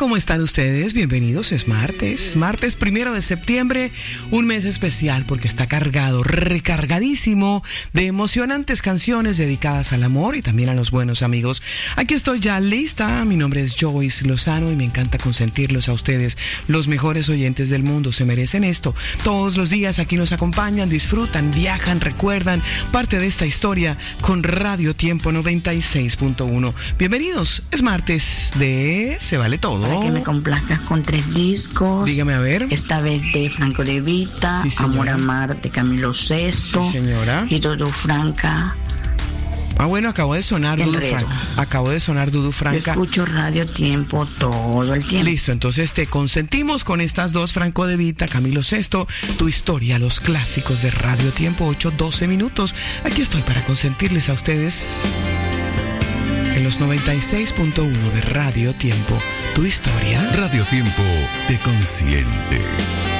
¿cómo están ustedes? Bienvenidos, es martes 1 de septiembre, un mes especial porque está cargado, recargadísimo de emocionantes canciones dedicadas al amor y también a los buenos amigos. Aquí estoy ya lista, mi nombre es Joyce Lozano y me encanta consentirlos a ustedes, los mejores oyentes del mundo, se merecen esto. Todos los días aquí nos acompañan, disfrutan, viajan, recuerdan parte de esta historia con Radio Tiempo 96.1. Bienvenidos, es martes de Se Vale Todo. Para que me complazcas con 3 discos. Dígame a ver. Esta vez de Franco De Vita, Sí, Amor a Mar de Camilo Sesto. Sí, señora. Y Dudu Franca. Ah, bueno, acabo de sonar Dudu Franca. Yo escucho Radio Tiempo todo el tiempo. Listo, entonces te consentimos con estas dos, Franco De Vita, Camilo Sesto, tu historia, los clásicos de Radio Tiempo, 8-12 minutos. Aquí estoy para consentirles a ustedes en los 96.1 de Radio Tiempo, tu historia. Radio Tiempo te consiente.